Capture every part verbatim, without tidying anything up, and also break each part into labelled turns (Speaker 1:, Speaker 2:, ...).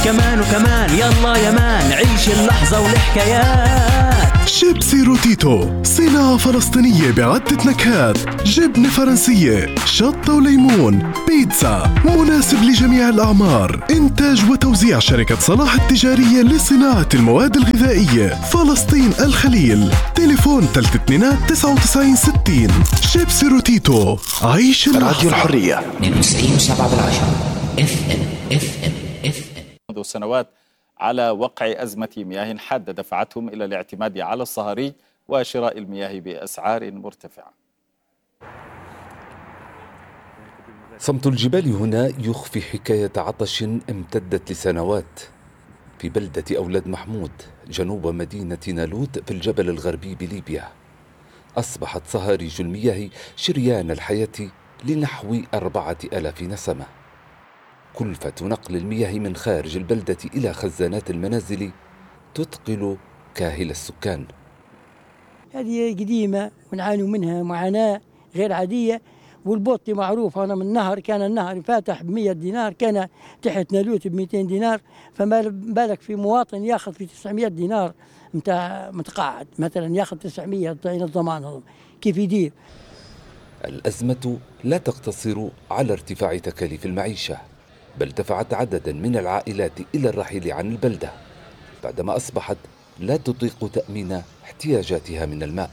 Speaker 1: كمان وكمان يلا يا مان عيش اللحظة والحكايات.
Speaker 2: شيبسي روتيتو صناعة فلسطينية بعدة نكهات، جبنة فرنسية، شطة وليمون، بيتزا، مناسب لجميع الأعمار. إنتاج وتوزيع شركة صلاح التجارية لصناعة المواد الغذائية، فلسطين الخليل. تليفون ثلاثة اثنين تسعة وتسعين ستين. شيبسي روتيتو عيش اللحظة.
Speaker 3: راديو الحرية
Speaker 4: اثنين وتسعين سبعة بالعشرة اف ام اف ام اف ام.
Speaker 5: منذ سنوات على وقع أزمة مياه حادة دفعتهم إلى الاعتماد على الصهاريج وشراء المياه بأسعار مرتفعة.
Speaker 6: صمت الجبال هنا يخفي حكاية عطش امتدت لسنوات في بلدة أولاد محمود جنوب مدينة نالوت في الجبل الغربي بليبيا. أصبحت صهاريج المياه شريان الحياة لنحو أربعة آلاف نسمة. كلفة نقل المياه من خارج البلدة إلى خزانات المنازل تثقل كاهل السكان.
Speaker 7: هذه قديمة ونعاني منها معاناة غير عادية. والبوطي معروف، أنا من نهر كان النهر فاتح بمية دينار، كان تحت نالوت بمئتين دينار، فما بالك في مواطن ياخذ في تسعمئة دينار متى متقاعد مثلا ياخذ تسعمئة الضمان كيف يدير؟
Speaker 6: الأزمة لا تقتصر على ارتفاع تكاليف المعيشة، بل دفعت عددا من العائلات إلى الرحيل عن البلدة بعدما أصبحت لا تطيق تأمين احتياجاتها من الماء.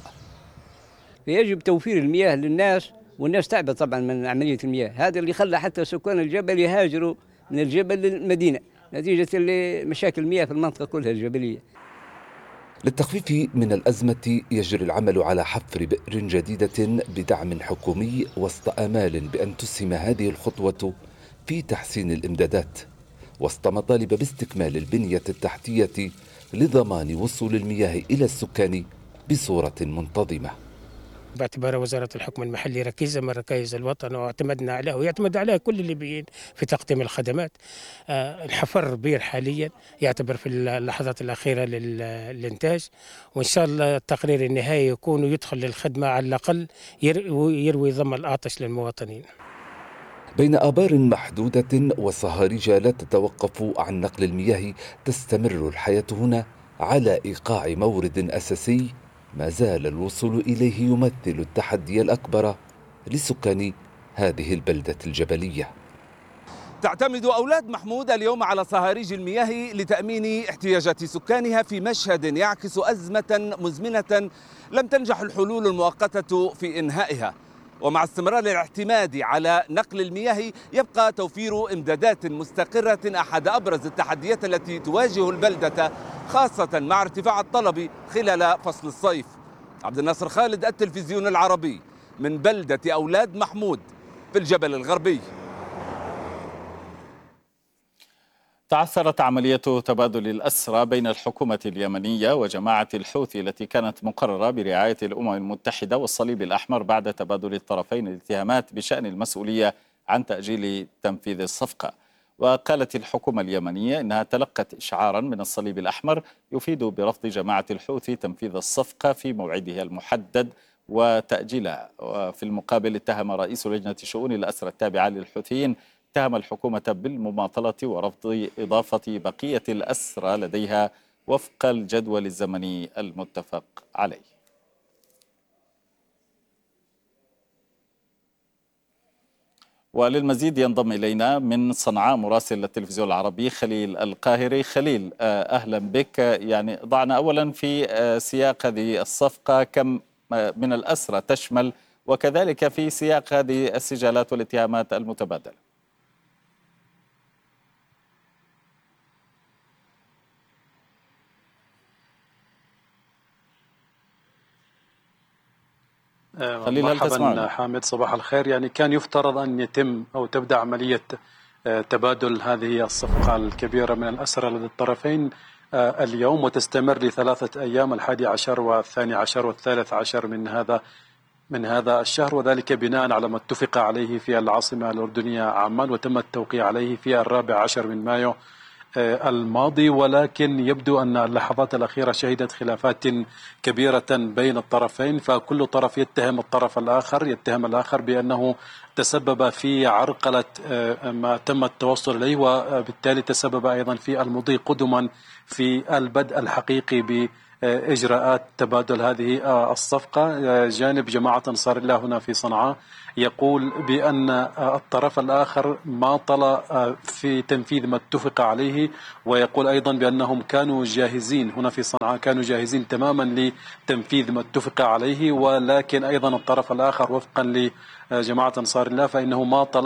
Speaker 8: يجب توفير المياه للناس، والناس تعبت طبعا من عملية المياه. هذا اللي خلى حتى سكان الجبل يهاجروا من الجبل للمدينة نتيجة مشاكل المياه في المنطقة كلها الجبلية.
Speaker 6: للتخفيف من الأزمة يجري العمل على حفر بئر جديدة بدعم حكومي وسط آمال بأن تسهم هذه الخطوة في تحسين الإمدادات وسط مطالب باستكمال البنية التحتية لضمان وصول المياه إلى السكان بصورة منتظمة.
Speaker 9: باعتبار وزارة الحكم المحلي ركيزة من ركائز الوطن واعتمدنا عليها ويعتمد عليها كل الليبيين في تقديم الخدمات. الحفر بير حاليا يعتبر في اللحظات الأخيرة للإنتاج، وإن شاء الله التقرير النهائي يكون يدخل للخدمة على الأقل يروي ظما العطش للمواطنين.
Speaker 6: بين آبار محدودة وصهاريج لا تتوقف عن نقل المياه، تستمر الحياة هنا على إيقاع مورد أساسي ما زال الوصول إليه يمثل التحدي الأكبر لسكان هذه البلدة الجبلية.
Speaker 10: تعتمد أولاد محمود اليوم على صهاريج المياه لتأمين احتياجات سكانها في مشهد يعكس أزمة مزمنة لم تنجح الحلول المؤقتة في إنهائها. ومع استمرار الاعتماد على نقل المياه يبقى توفير إمدادات مستقرة أحد أبرز التحديات التي تواجه البلدة، خاصة مع ارتفاع الطلب خلال فصل الصيف. عبد الناصر خالد، التلفزيون العربي، من بلدة أولاد محمود في الجبل الغربي.
Speaker 5: تعثرت عملية تبادل الأسرى بين الحكومة اليمنية وجماعة الحوثي التي كانت مقررة برعاية الأمم المتحدة والصليب الأحمر بعد تبادل الطرفين الاتهامات بشأن المسؤولية عن تأجيل تنفيذ الصفقة. وقالت الحكومة اليمنية إنها تلقت إشعارا من الصليب الأحمر يفيد برفض جماعة الحوثي تنفيذ الصفقة في موعدها المحدد وتأجيلها. وفي المقابل اتهم رئيس لجنة شؤون الأسرى التابعة للحوثيين اتهم الحكومة بالمماطلة ورفض إضافة بقية الأسرى لديها وفق الجدول الزمني المتفق عليه. وللمزيد ينضم إلينا من صنعاء مراسل التلفزيون العربي خليل القاهري. خليل، أهلا بك. يعني ضعنا أولا في سياق هذه الصفقة كم من الأسرى تشمل، وكذلك في سياق هذه السجالات والاتهامات المتبادلة.
Speaker 11: مرحبا حامد، صباح الخير. يعني كان يفترض أن يتم أو تبدأ عملية تبادل هذه الصفقة الكبيرة من الأسرى لدى الطرفين اليوم، وتستمر لثلاثة أيام، الحادي عشر والثاني عشر والثالث عشر من هذا من هذا الشهر، وذلك بناء على ما اتفق عليه في العاصمة الأردنية عمان، وتم التوقيع عليه في الرابع عشر من مايو الماضي، ولكن يبدو أن اللحظات الأخيرة شهدت خلافات كبيرة بين الطرفين، فكل طرف يتهم الطرف الآخر يتهم الآخر بأنه تسبب في عرقلة ما تم التوصل إليه، وبالتالي تسبب أيضا في المضي قدما في البدء الحقيقي ب إجراءات تبادل هذه الصفقة. جانب جماعة أنصار الله هنا في صنعاء يقول بأن الطرف الآخر ماطل في تنفيذ ما اتفق عليه، ويقول أيضا بأنهم كانوا جاهزين هنا في صنعاء كانوا جاهزين تماما لتنفيذ ما اتفق عليه، ولكن أيضا الطرف الآخر وفقا لجماعة أنصار الله فإنه ماطل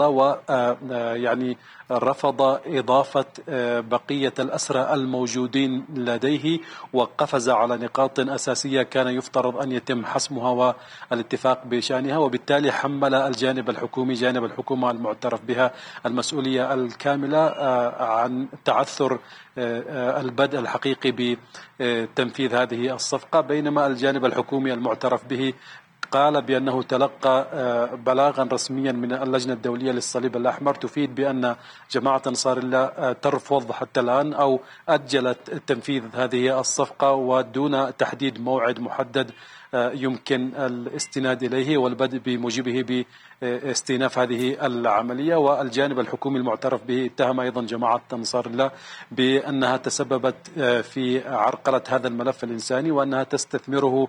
Speaker 11: ويعني رفض إضافة بقية الأسرى الموجودين لديه، وقفز على نقاط أساسية كان يفترض أن يتم حسمها والاتفاق بشأنها، وبالتالي حمل الجانب الحكومي جانب الحكومة المعترف بها المسؤولية الكاملة عن تعثر البدء الحقيقي بتنفيذ هذه الصفقة، بينما الجانب الحكومي المعترف به قال بأنه تلقى بلاغا رسميا من اللجنة الدولية للصليب الأحمر تفيد بأن جماعة أنصار الله ترفض حتى الآن أو أجلت تنفيذ هذه الصفقة ودون تحديد موعد محدد يمكن الاستناد إليه والبدء بموجبه باستئناف هذه العملية. والجانب الحكومي المعترف به اتهم أيضا جماعة أنصار الله بأنها تسببت في عرقلة هذا الملف الإنساني وأنها تستثمره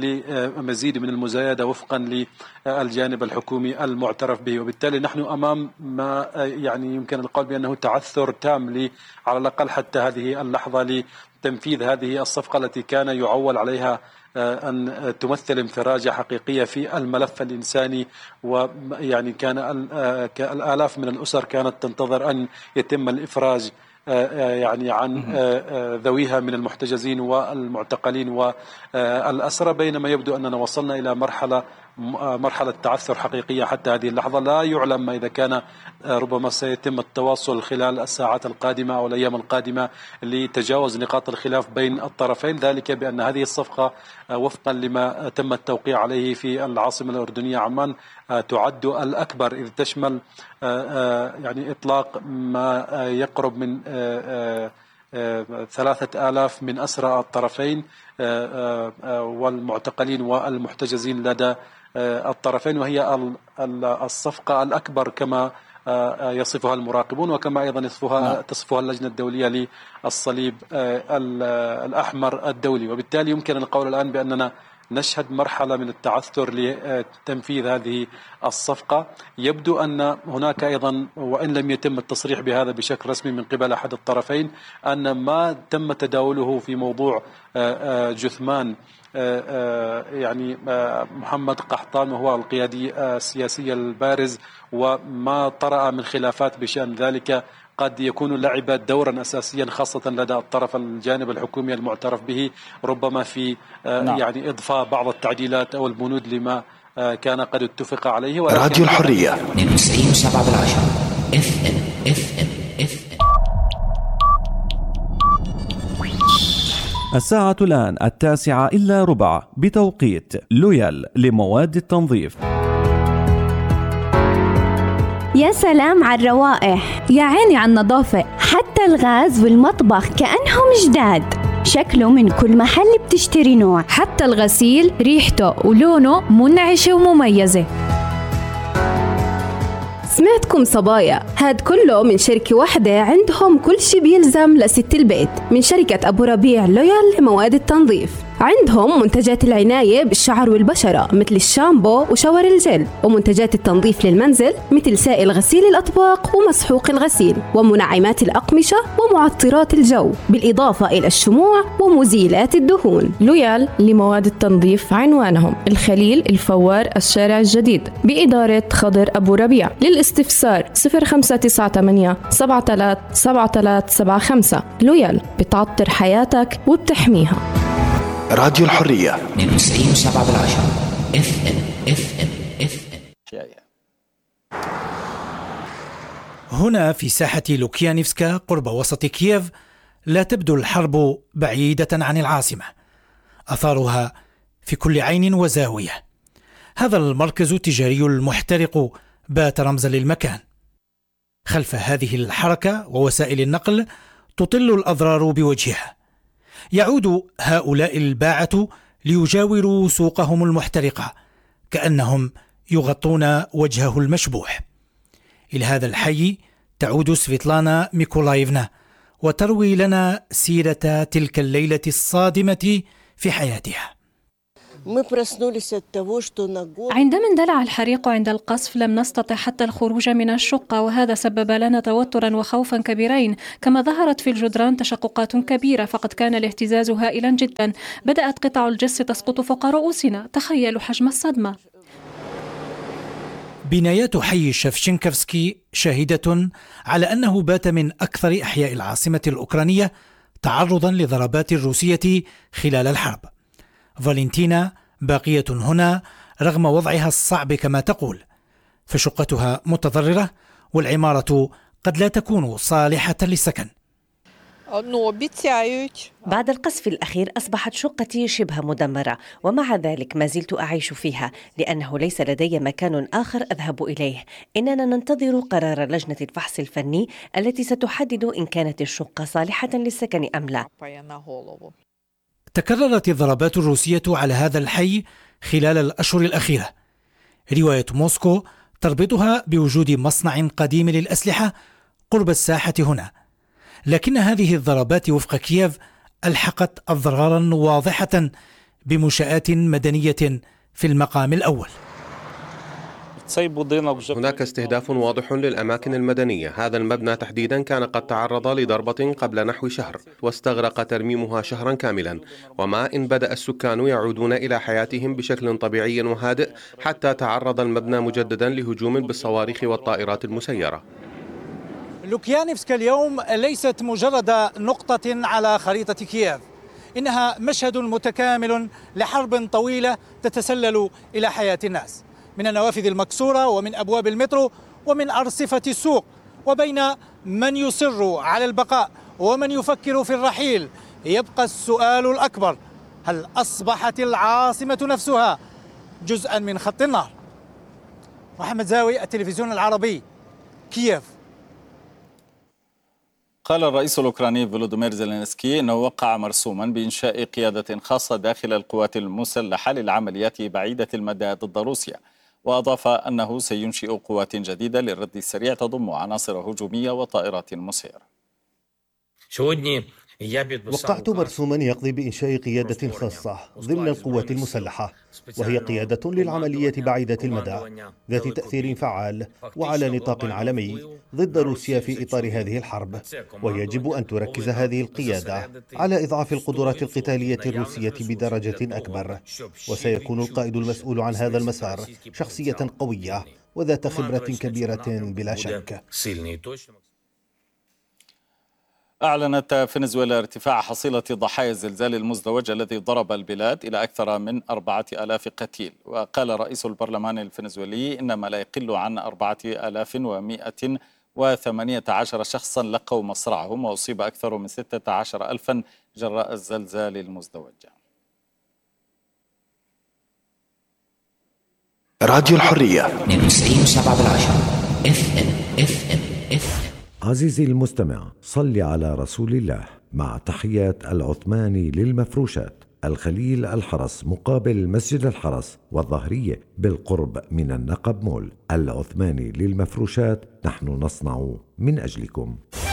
Speaker 11: لمزيد من المزايدة وفقا للجانب الحكومي المعترف به، وبالتالي نحن أمام ما يعني يمكن القول بأنه تعثر تام لي على الأقل حتى هذه اللحظة لتنفيذ هذه الصفقة التي كان يعول عليها أن تمثل انفراجة حقيقية في الملف الإنساني، ويعني كان الآلاف من الأسر كانت تنتظر أن يتم الإفراج يعني عن ذويها من المحتجزين والمعتقلين والأسرى، بينما يبدو أننا وصلنا إلى مرحلة مرحلة تعثر حقيقية حتى هذه اللحظة. لا يعلم ما إذا كان ربما سيتم التواصل خلال الساعات القادمة أو الأيام القادمة لتجاوز نقاط الخلاف بين الطرفين، ذلك بأن هذه الصفقة وفقا لما تم التوقيع عليه في العاصمة الأردنية عمان تعد الأكبر، إذ تشمل يعني إطلاق ما يقرب من ثلاثة آلاف من أسرى الطرفين والمعتقلين والمحتجزين لدى الطرفين، وهي الصفقة الأكبر كما يصفها المراقبون وكما أيضا يصفها تصفها اللجنة الدولية للصليب الأحمر الدولي. وبالتالي يمكن القول الآن بأننا نشهد مرحلة من التعثر لتنفيذ هذه الصفقة. يبدو أن هناك أيضا وإن لم يتم التصريح بهذا بشكل رسمي من قبل أحد الطرفين أن ما تم تداوله في موضوع جثمان يعني محمد قحطان وهو القيادي السياسي البارز وما طرأ من خلافات بشأن ذلك قد يكون لعب دورا أساسيا خاصة لدى الطرف الجانب الحكومي المعترف به، ربما في نعم. يعني إضفاء بعض التعديلات أو البنود لما كان قد اتفق عليه.
Speaker 2: راديو الحرية
Speaker 4: اثنين وتسعين سبعة بالعشرة اف ام اف ام اف ام.
Speaker 3: الساعة الآن التاسعة إلا ربع بتوقيت لويال لمواد التنظيف.
Speaker 12: يا سلام على الروائح، يا عيني على النظافة، حتى الغاز والمطبخ كأنهم جداد. شكله من كل محل بتشتري نوع،
Speaker 13: حتى الغسيل ريحته ولونه منعشة ومميزة.
Speaker 14: سمعتكم صبايا، هاد كله من شركة واحدة عندهم كل شي بيلزم لست البيت، من شركة أبو ربيع لويال لمواد التنظيف. عندهم منتجات العناية بالشعر والبشرة مثل الشامبو وشاور الجل، ومنتجات التنظيف للمنزل مثل سائل غسيل الأطباق ومسحوق الغسيل، ومنعمات الأقمشة ومعطرات الجو، بالإضافة إلى الشموع ومزيلات الدهون.
Speaker 13: لويال لمواد التنظيف عنوانهم الخليل الفوار الشارع الجديد بإدارة خضر أبو ربيع. للاستفسار صفر خمسة تسعة ثمانية سبعة ثلاثة سبعة ثلاثة سبعة خمسة. لويال بتعطر حياتك وبتحميها.
Speaker 2: راديو الحرية
Speaker 4: اثنين وتسعين سبعة بالعشرة اف ام اف ام اف ام.
Speaker 15: هنا في ساحة لوكيانيفسكا قرب وسط كييف لا تبدو الحرب بعيدة عن العاصمة، أثارها في كل عين وزاوية. هذا المركز التجاري المحترق بات رمزا للمكان. خلف هذه الحركة ووسائل النقل تطل الأضرار بوجهها. يعود هؤلاء الباعة ليجاوروا سوقهم المحترقة كأنهم يغطون وجهه المشبوح. إلى هذا الحي تعود سفيتلانا ميكولايفنا وتروي لنا سيرة تلك الليلة الصادمة في حياتها.
Speaker 16: عندما اندلع الحريق عند القصف لم نستطع حتى الخروج من الشقة، وهذا سبب لنا توترا وخوفا كبيرين. كما ظهرت في الجدران تشققات كبيرة، فقد كان الاهتزاز هائلا جدا. بدأت قطع الجس تسقط فوق رؤوسنا. تخيلوا حجم الصدمة.
Speaker 15: بنايات حي شفشنكفسكي شاهدة على أنه بات من أكثر أحياء العاصمة الأوكرانية تعرضا لضربات الروسية خلال الحرب. فالنتينا باقية هنا رغم وضعها الصعب كما تقول، فشقتها متضررة والعمارة قد لا تكون صالحة للسكن.
Speaker 17: بعد القصف الأخير أصبحت شقتي شبه مدمرة، ومع ذلك ما زلت أعيش فيها لأنه ليس لدي مكان آخر أذهب إليه. إننا ننتظر قرار لجنة الفحص الفني التي ستحدد إن كانت الشقة صالحة للسكن أم لا.
Speaker 15: تكررت الضربات الروسية على هذا الحي خلال الأشهر الأخيرة. رواية موسكو تربطها بوجود مصنع قديم للأسلحة قرب الساحة هنا، لكن هذه الضربات وفق كييف ألحقت أضرارا واضحة بمنشآت مدنية في المقام الأول.
Speaker 18: هناك استهداف واضح للأماكن المدنية. هذا المبنى تحديدا كان قد تعرض لضربة قبل نحو شهر، واستغرق ترميمها شهرا كاملا، وما إن بدأ السكان يعودون إلى حياتهم بشكل طبيعي وهادئ حتى تعرض المبنى مجددا لهجوم بالصواريخ والطائرات المسيرة.
Speaker 19: لوكيانيفسكا اليوم ليست مجرد نقطة على خريطة كييف، إنها مشهد متكامل لحرب طويلة تتسلل إلى حياة الناس، من النوافذ المكسورة ومن أبواب المترو ومن أرصفة السوق، وبين من يصر على البقاء ومن يفكر في الرحيل. يبقى السؤال الأكبر: هل أصبحت العاصمة نفسها جزءا من خط النار؟ محمد زاوي، التلفزيون العربي، كييف.
Speaker 5: قال الرئيس الأوكراني فولودومير زيلينسكي أنه وقع مرسوما بإنشاء قيادة خاصة داخل القوات المسلحة للعمليات بعيدة المدى ضد روسيا، وأضاف أنه سينشئ قوات جديدة للرد السريع تضم عناصر هجومية وطائرات مسيرة.
Speaker 20: وقعت مرسوما يقضي بإنشاء قيادة خاصة ضمن القوات المسلحة، وهي قيادة للعملية بعيدة المدى ذات تأثير فعال وعلى نطاق عالمي ضد روسيا في إطار هذه الحرب. ويجب أن تركز هذه القيادة على إضعاف القدرات القتالية الروسية بدرجة أكبر، وسيكون القائد المسؤول عن هذا المسار شخصية قوية وذات خبرة كبيرة بلا شك.
Speaker 5: أعلنت فنزويلا ارتفاع حصيلة ضحايا الزلزال المزدوج الذي ضرب البلاد إلى أكثر من أربعة آلاف قتيل. وقال رئيس البرلمان الفنزويلي إن ما لا يقل عن أربعة آلاف ومئة وثمانية عشر شخصا لقوا مصرعهم، وأصيب أكثر من ستة عشر ألفا جراء الزلزال المزدوج.
Speaker 2: راديو الحرية
Speaker 4: اثنين وتسعين وسبعة بالعشرة اف ام اف ام اف
Speaker 21: عزيزي المستمع، صل على رسول الله. مع تحيات العثماني للمفروشات، الخليل الحرس مقابل مسجد الحرس والظهرية بالقرب من النقب مول. العثماني للمفروشات، نحن نصنع من أجلكم.